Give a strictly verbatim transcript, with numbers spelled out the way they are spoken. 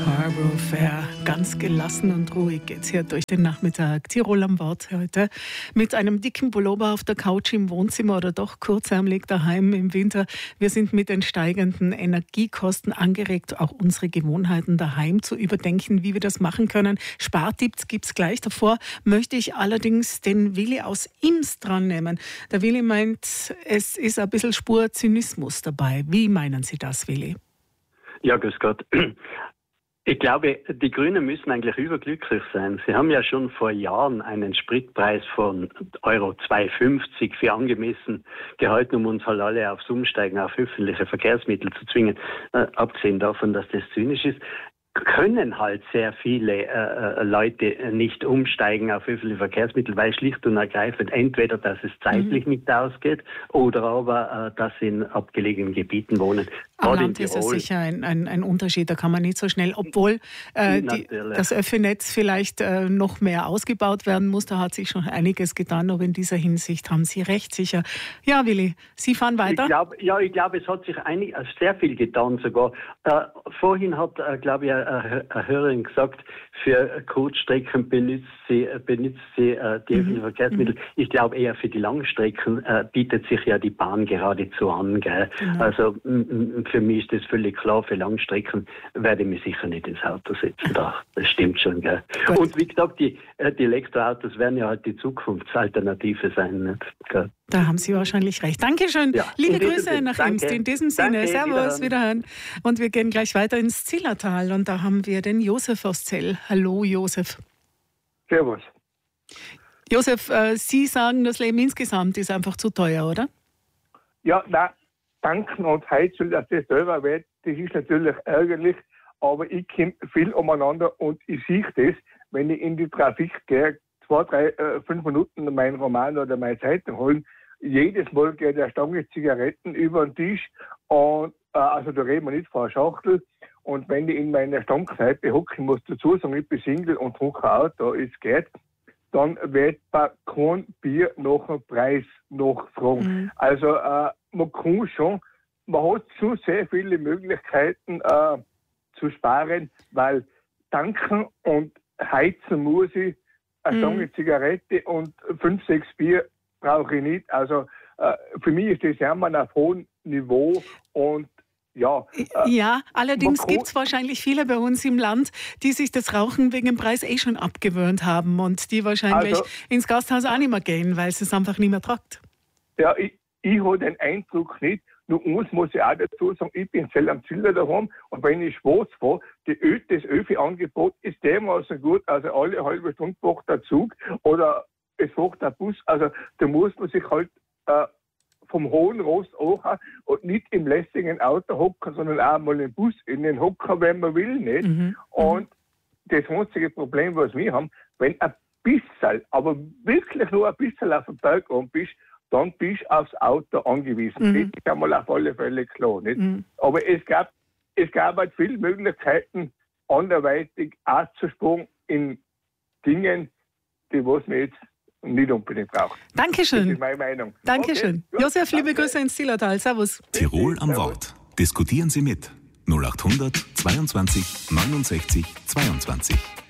Scarborough Fair. Ganz gelassen und ruhig geht's hier durch den Nachmittag. Tirol am Wort heute mit einem dicken Pullover auf der Couch im Wohnzimmer oder doch kurzärmelig daheim im Winter. Wir sind mit den steigenden Energiekosten angeregt, auch unsere Gewohnheiten daheim zu überdenken, wie wir das machen können. Spartipps gibt's gleich. Davor möchte ich allerdings den Willi aus Ims dran nehmen. Der Willi meint, es ist ein bisschen Spur Zynismus dabei. Wie meinen Sie das, Willi? Ja, grüß Gott. Ich glaube, die Grünen müssen eigentlich überglücklich sein. Sie haben ja schon vor Jahren einen Spritpreis von Euro zwei fünfzig für angemessen gehalten, um uns halt alle aufs Umsteigen auf öffentliche Verkehrsmittel zu zwingen. Äh, abgesehen davon, dass das zynisch ist, können halt sehr viele äh, Leute nicht umsteigen auf öffentliche Verkehrsmittel, weil schlicht und ergreifend entweder, dass es zeitlich mhm. nicht ausgeht oder aber, äh, dass sie in abgelegenen Gebieten wohnen. Am Land ist es sicher ein, ein, ein Unterschied, da kann man nicht so schnell, obwohl äh, die, das Öffi-Netz vielleicht äh, noch mehr ausgebaut werden muss, da hat sich schon einiges getan, aber in dieser Hinsicht haben Sie recht, sicher. Ja, Willi, Sie fahren weiter? Ich glaub, ja, ich glaube, es hat sich einig, sehr viel getan sogar. Äh, vorhin hat, äh, glaube ich, eine Hörerin gesagt, für Kurzstrecken benutzt sie, benutzt sie äh, die öffentlichen mhm. Verkehrsmittel. Mhm. Ich glaube eher für die Langstrecken äh, bietet sich ja die Bahn geradezu an. Gell? Mhm. Also m- für mich ist das völlig klar, für Langstrecken werde ich mich sicher nicht ins Auto setzen. Da, das stimmt schon. Gell? Und wie gesagt, die, die Elektroautos werden ja halt die Zukunftsalternative sein. Nicht? Gell? Da haben Sie wahrscheinlich recht. Dankeschön. Ja, Liebe Grüße Sinne. nach Danke. Imst. In diesem Sinne, Danke. Servus, wiederhören. wiederhören. Und wir gehen gleich weiter ins Zillertal. Und da haben wir den Josef aus Zell. Hallo, Josef. Servus. Josef, äh, Sie sagen, das Leben insgesamt ist einfach zu teuer, oder? Ja, nein, Tanken und Heizung, dass das selber wird, das ist natürlich ärgerlich. Aber ich komme viel umeinander und ich sehe das, wenn ich in die Trafik gehe, zwei, drei, äh, fünf Minuten meinen Roman oder meine Zeitung holen. Jedes Mal geht der Stange Zigaretten über den Tisch. Und, äh, also da reden wir nicht von einer Schachtel. Und wenn ich in meiner Stammkneipe hocke, ich muss dazu sagen, ich bin Single und hocke auch, da es geht, dann wird bei kein Bier nach dem Preis nachfragen. Mhm. Also äh, man kann schon, man hat so sehr viele Möglichkeiten äh, zu sparen, weil tanken und heizen muss ich, eine Stange mhm. Zigarette und fünf, sechs Bier brauche ich nicht. Also äh, für mich ist das ja immer auf hohem Niveau und ja. Äh, ja, allerdings gibt es wahrscheinlich viele bei uns im Land, die sich das Rauchen wegen dem Preis eh schon abgewöhnt haben und die wahrscheinlich also, ins Gasthaus auch nicht mehr gehen, weil es es einfach nicht mehr tragt. Ja, ich, ich habe den Eindruck nicht. Nur uns muss ich auch dazu sagen, ich bin selber am Ziller daheim und wenn ich schwarz fahre, die Ö, das Öfi-Angebot ist dermaßen gut, also alle halbe Stunde fährt der Zug oder es fährt der Bus, also da muss man sich halt äh, vom hohen Ross anhören und nicht im lässigen Auto hocken, sondern auch mal im Bus in den hocken, wenn man will, nicht? Mhm. Und das einzige Problem, was wir haben, wenn ein bisschen, aber wirklich nur ein bisschen auf dem Berg an bist, dann bist du aufs Auto angewiesen. Mhm. Das ist einmal auf alle Fälle klar, nicht? Mhm. Aber es gab, es gab halt viele Möglichkeiten, anderweitig auszuspringen in Dingen, die was wir jetzt nicht unbedingt braucht. Dankeschön. Das ist meine Meinung. Dankeschön. Okay. Josef, liebe Danke. Grüße ins Zillertal. Servus. Tirol am Wort. Diskutieren Sie mit. null acht hundert zweiundzwanzig neunundsechzig zweiundzwanzig.